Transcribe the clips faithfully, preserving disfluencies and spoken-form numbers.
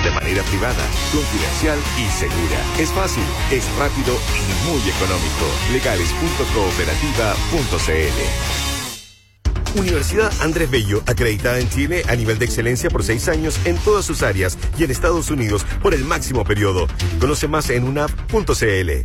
de manera privada, confidencial y segura. Es fácil, es rápido y muy económico. legales punto cooperativa punto c l. Universidad Andrés Bello, acreditada en Chile a nivel de excelencia por seis años en todas sus áreas y en Estados Unidos por el máximo periodo. Conoce más en unap punto c l.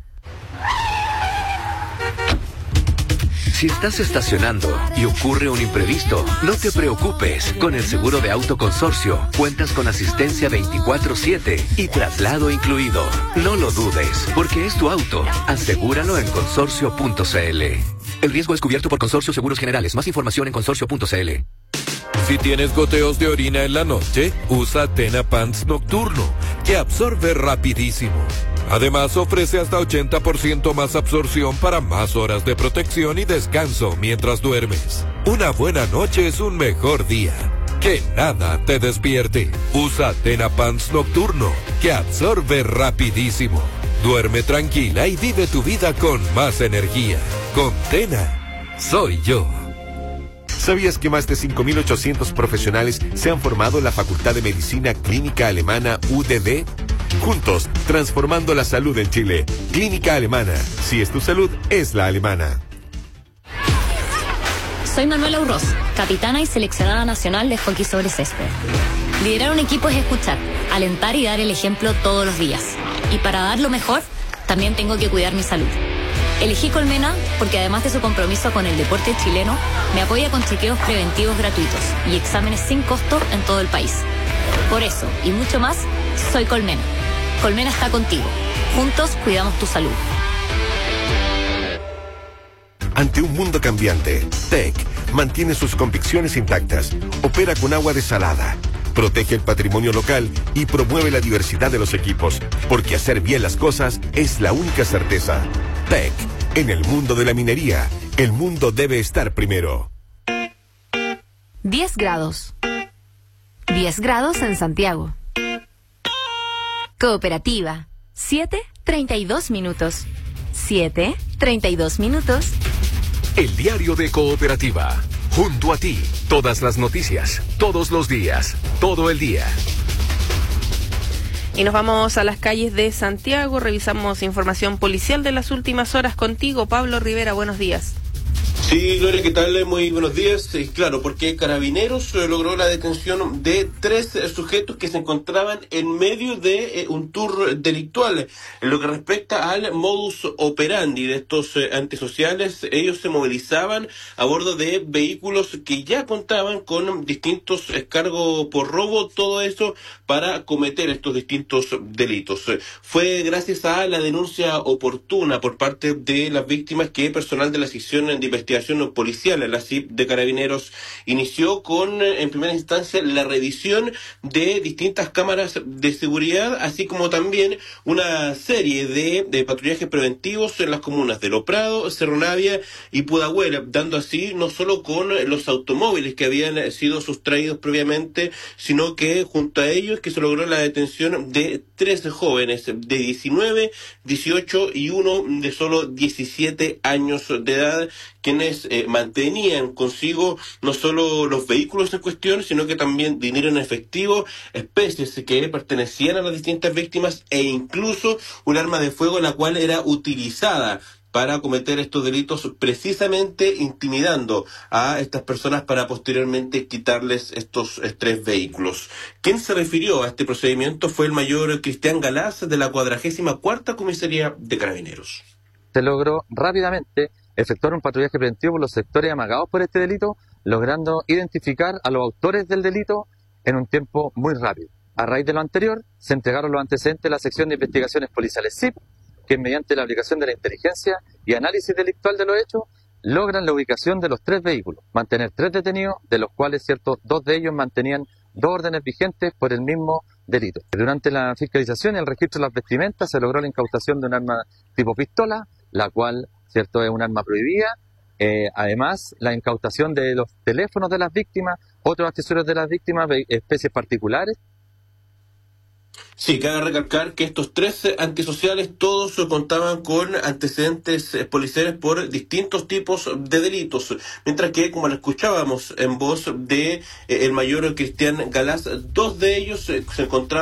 Si estás estacionando y ocurre un imprevisto, no te preocupes. Con el seguro de auto consorcio, cuentas con asistencia veinticuatro siete y traslado incluido. No lo dudes, porque es tu auto. Asegúralo en consorcio punto c l. El riesgo es cubierto por Consorcio Seguros Generales. Más información en consorcio punto c l. Si tienes goteos de orina en la noche, usa Tena Pants Nocturno, que absorbe rapidísimo. Además, ofrece hasta ochenta por ciento más absorción para más horas de protección y descanso mientras duermes. Una buena noche es un mejor día. Que nada te despierte. Usa Tena Pants Nocturno, que absorbe rapidísimo. Duerme tranquila y vive tu vida con más energía. Con Tena, soy yo. ¿Sabías que más de cinco mil ochocientos profesionales se han formado en la Facultad de Medicina Clínica Alemana U D D? Juntos, transformando la salud en Chile. Clínica Alemana. Si es tu salud, es la alemana. Soy Manuela Urroz, capitana y seleccionada nacional de hockey sobre césped. Liderar un equipo es escuchar, alentar y dar el ejemplo todos los días. Y para dar lo mejor, también tengo que cuidar mi salud. Elegí Colmena porque además de su compromiso con el deporte chileno, me apoya con chequeos preventivos gratuitos y exámenes sin costo en todo el país. Por eso, y mucho más, soy Colmena. Colmena está contigo. Juntos cuidamos tu salud. Ante un mundo cambiante, T E C mantiene sus convicciones intactas, opera con agua desalada, protege el patrimonio local y promueve la diversidad de los equipos, porque hacer bien las cosas es la única certeza. T E C, en el mundo de la minería, el mundo debe estar primero. diez grados. diez grados en Santiago. Cooperativa. siete, treinta y dos minutos. siete, treinta y dos minutos. El diario de Cooperativa. Junto a ti, todas las noticias, todos los días, todo el día. Y nos vamos a las calles de Santiago, revisamos información policial de las últimas horas contigo, Pablo Rivera, buenos días. Sí, Gloria, ¿qué tal? Muy buenos días. Sí, claro, porque Carabineros eh, logró la detención de tres eh, sujetos que se encontraban en medio de eh, un tour delictual. En lo que respecta al modus operandi de estos eh, antisociales, ellos se movilizaban a bordo de vehículos que ya contaban con distintos eh, cargos por robo, todo eso para cometer estos distintos delitos. Fue gracias a la denuncia oportuna por parte de las víctimas que personal de la sección de investigación policial, la C I P de Carabineros, inició con, en primera instancia, la revisión de distintas cámaras de seguridad, así como también una serie de, de patrullajes preventivos en las comunas de Lo Prado, Cerro Navia y Pudahuel, dando así no solo con los automóviles que habían sido sustraídos previamente, sino que junto a ellos que se logró la detención de trece jóvenes de diecinueve, dieciocho y uno de solo diecisiete años de edad, quienes eh, mantenían consigo no solo los vehículos en cuestión, sino que también dinero en efectivo, especies que pertenecían a las distintas víctimas e incluso un arma de fuego la cual era utilizada para cometer estos delitos, precisamente intimidando a estas personas para posteriormente quitarles estos eh, tres vehículos. Quien se refirió a este procedimiento fue el mayor Cristian Galás de la cuadragésima cuarta Comisaría de Carabineros. Se logró rápidamente efectuar un patrullaje preventivo por los sectores amagados por este delito, logrando identificar a los autores del delito en un tiempo muy rápido. A raíz de lo anterior, se entregaron los antecedentes de la sección de investigaciones policiales C I P, que mediante la aplicación de la inteligencia y análisis delictual de los hechos, logran la ubicación de los tres vehículos, mantener tres detenidos, de los cuales, cierto, dos de ellos mantenían dos órdenes vigentes por el mismo delito. Durante la fiscalización y el registro de las vestimentas se logró la incautación de un arma tipo pistola, la cual, cierto, es un arma prohibida. Eh, además, la incautación de los teléfonos de las víctimas, otros accesorios de las víctimas, especies particulares. Sí, cabe recalcar que estos tres antisociales todos contaban con antecedentes policiales por distintos tipos de delitos, mientras que, como lo escuchábamos en voz de eh, el mayor Cristian Galás, dos de ellos eh, se encontraban